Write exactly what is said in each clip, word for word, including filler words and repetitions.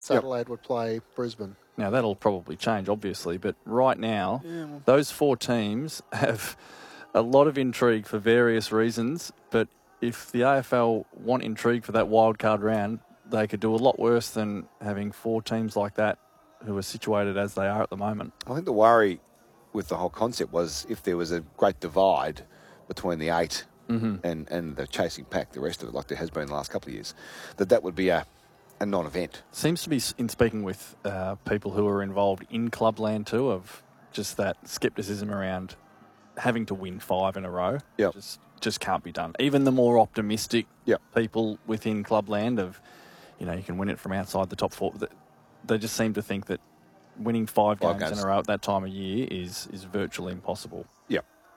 So yep. Adelaide would play Brisbane. Now, that'll probably change, obviously, but right now, yeah. those four teams have a lot of intrigue for various reasons, but if the A F L want intrigue for that wildcard round, they could do a lot worse than having four teams like that who are situated as they are at the moment. I think the worry with the whole concept was if there was a great divide between the eight mm-hmm. and, and the chasing pack, the rest of it, like there has been the last couple of years, that that would be a, a non-event. Seems to be, in speaking with uh, people who are involved in clubland too, of just that scepticism around having to win five in a row. Yep. Just, just can't be done. Even the more optimistic yep. people within clubland of, you know, you can win it from outside the top four. They just seem to think that winning five, five games, games in a row at that time of year is is virtually impossible. Yeah.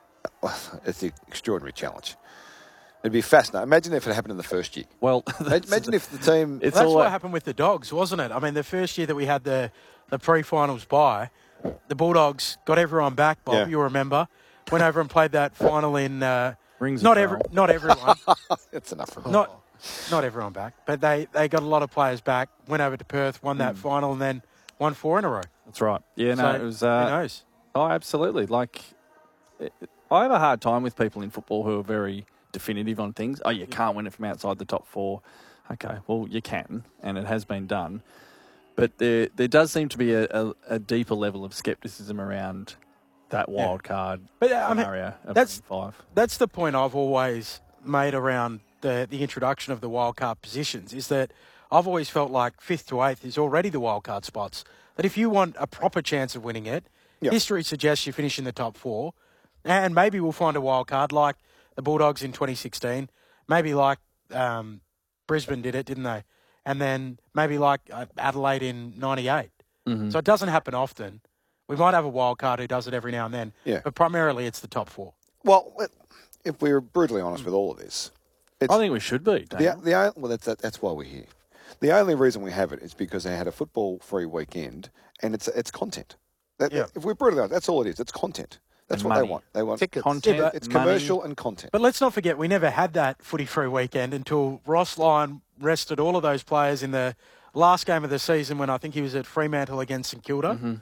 It's an extraordinary challenge. It'd be fascinating. Imagine if it happened in the first year. Well, imagine if the team... It's that's what happened with the Dogs, wasn't it? I mean, the first year that we had the, the pre-finals bye, the Bulldogs got everyone back, Bob, yeah. you'll remember. Went over and played that final in... Uh, Rings not every, Not everyone. That's enough for me. Not, not everyone back, but they, they got a lot of players back, went over to Perth, won that mm. final, and then won four in a row. That's right. Yeah, no, so, it was... Uh, who knows? Oh, absolutely. Like, it, I have a hard time with people in football who are very definitive on things. Oh, you can't win it from outside the top four. Okay, well, you can, and it has been done. But there there does seem to be a, a, a deeper level of scepticism around that wild yeah. card but, uh, scenario I mean, that's, five. That's the point I've always made around the, the introduction of the wild card positions, is that I've always felt like fifth to eighth is already the wild card spots. That if you want a proper chance of winning it, yep. history suggests you finish in the top four, and maybe we'll find a wild card like the Bulldogs in twenty sixteen, maybe like um, Brisbane did it, didn't they? And then maybe like uh, Adelaide in ninety-eight. Mm-hmm. So it doesn't happen often. We might have a wild card who does it every now and then, yeah. but primarily it's the top four. Well, if we're brutally honest with all of this, it's, I think we should be. The, the, well, that's that, that's why we're here. The only reason we have it is because they had a football-free weekend, and it's it's content. That, yeah. If we're brutally honest, that's all it is. It's content. That's and what money. they want. They want tickets. Content. Yeah, it's money. commercial and content. But let's not forget, we never had that footy-free weekend until Ross Lyon rested all of those players in the last game of the season when I think he was at Fremantle against St Kilda. Mm-hmm.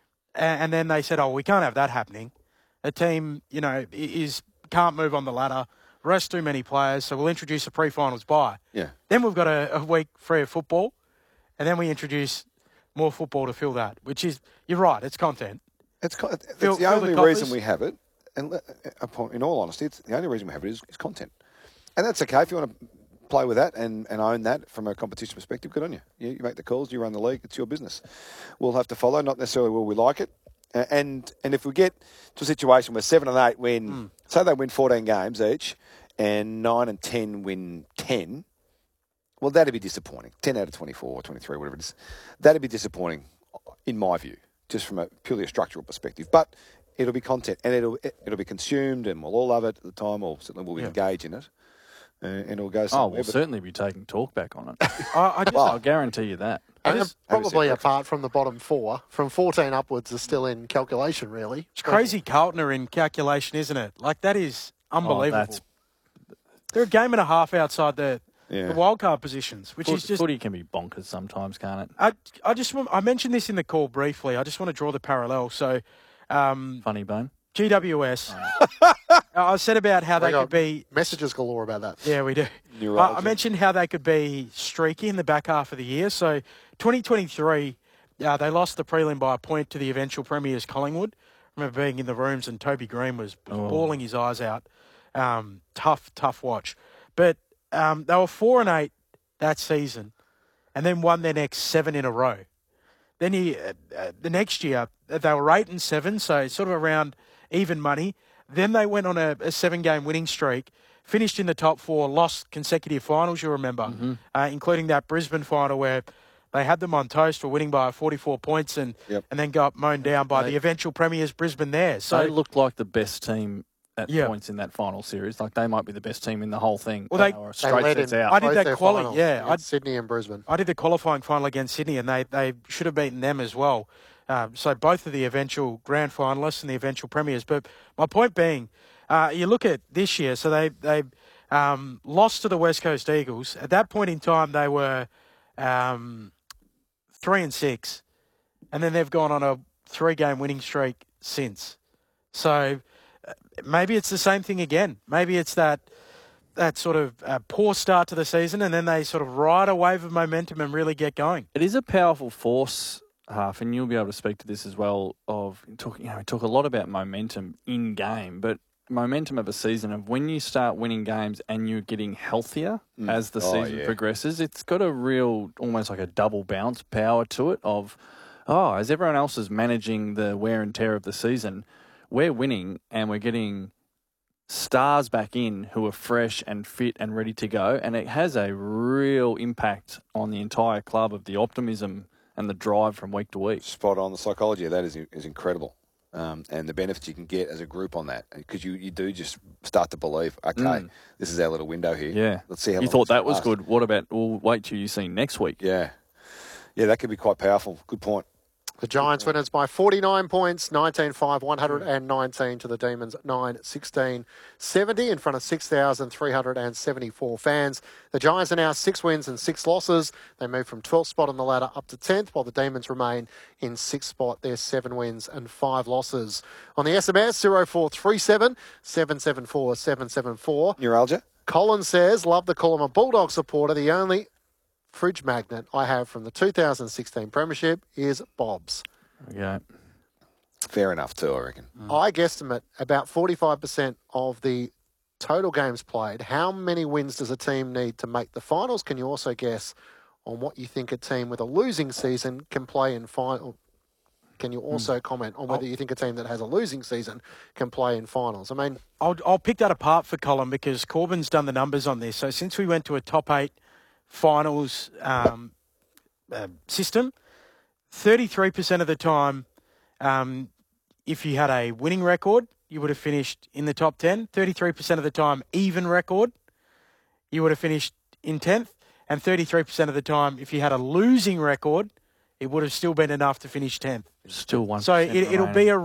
And then they said, oh, we can't have that happening. A team, you know, is can't move on the ladder, rest too many players, so we'll introduce a pre-finals bye. Yeah. Then we've got a, a week free of football, and then we introduce more football to fill that, which is, you're right, it's content. It's, it's fill, the only the reason we have it, and in all honesty, it's the only reason we have it is, is content. And that's okay if you want to play with that and, and own that from a competition perspective, good on you. you. You make the calls, you run the league, it's your business. We'll have to follow, not necessarily will we like it. And and if we get to a situation where seven and eight win, mm. say they win fourteen games each, and nine and ten win ten, well, that'd be disappointing. ten out of twenty-four or twenty-three, whatever it is. That'd be disappointing, in my view, just from a purely a structural perspective. But it'll be content, and it'll it'll be consumed, and we'll all love it at the time, or certainly we'll yeah. engage in it. Uh, and it'll go somewhere. Oh, we'll certainly be taking talk back on it. I, I just, well, I'll guarantee you that. And just, probably apart from the bottom four, from fourteen upwards is still in calculation, really. It's crazy Carlton are in calculation, isn't it? Like, that is unbelievable. Oh, they're a game and a half outside the, yeah. the wildcard positions, which Foot, is just... Footy can be bonkers sometimes, can't it? I, I just want, I mentioned this in the call briefly. I just want to draw the parallel. So... Um, Funny bone. G W S. I said about how they could be... Messages galore about that. Yeah, we do. I, I mentioned how they could be streaky in the back half of the year. So twenty twenty-three, uh, they lost the prelim by a point to the eventual premiers Collingwood. I remember being in the rooms and Toby Green was, was oh. bawling his eyes out. Um, tough, tough watch. But um, they were four and eight that season and then won their next seven in a row. Then he, uh, the next year, they were eight and seven, so sort of around even money. Then they went on a, a seven-game winning streak, finished in the top four, lost consecutive finals, you remember, mm-hmm. uh, including that Brisbane final where they had them on toast for winning by forty-four points and yep. and then got mown down by they, the eventual premiers Brisbane there. So they looked like the best team at yeah. points in that final series. Like, they might be the best team in the whole thing. Well, they, they were straight they sets out. I did that quali, yeah. I, Sydney and Brisbane. I did the qualifying final against Sydney, and they, they should have beaten them as well. Um, so both of the eventual grand finalists and the eventual premiers. But my point being, uh, you look at this year, so they they um, lost to the West Coast Eagles. At that point in time, they were um, three and six, and then they've gone on a three-game winning streak since. So uh, maybe it's the same thing again. Maybe it's that that sort of uh, poor start to the season, and then they sort of ride a wave of momentum and really get going. It is a powerful force, Half, and you'll be able to speak to this as well. Of talk, you know, we talk a lot about momentum in game, but momentum of a season of when you start winning games and you're getting healthier mm. as the oh, season yeah. progresses, it's got a real, almost like a double bounce power to it. Of oh, as everyone else is managing the wear and tear of the season, we're winning and we're getting stars back in who are fresh and fit and ready to go. And it has a real impact on the entire club of the optimism and the drive from week to week. Spot on. The psychology of that is is incredible. Um, and the benefits you can get as a group on that. Because you, you do just start to believe, okay, mm. this is our little window here. Yeah. Let's see how you long thought that was last. good. What about, we'll wait till you see next week. Yeah. Yeah, that could be quite powerful. Good point. The Giants winners by forty-nine points, nineteen five, one hundred nineteen to the Demons, nine sixteen seventy in front of six thousand three hundred seventy-four fans. The Giants are now six wins and six losses. They move from twelfth spot on the ladder up to tenth, while the Demons remain in sixth spot. They're seven wins and five losses. On the S M S, zero four three seven, seven seven four, seven seven four. Neuralgia? Colin says, love to call him a Bulldog supporter. The only fridge magnet I have from the two thousand sixteen Premiership is Bob's. Okay. Fair enough too, I reckon. Mm. I guesstimate about forty-five percent of the total games played. How many wins does a team need to make the finals? Can you also guess on what you think a team with a losing season can play in final? Can you also mm. comment on whether I'll, you think a team that has a losing season can play in finals? I mean, I'll, I'll pick that apart for Colin because Corbin's done the numbers on this. So since we went to a top eight finals um, uh, system, thirty-three percent of the time, um, if you had a winning record, you would have finished in the top ten. thirty-three percent of the time, even record, you would have finished in tenth. And thirty-three percent of the time, if you had a losing record, it would have still been enough to finish tenth. Still one. So it, it'll be a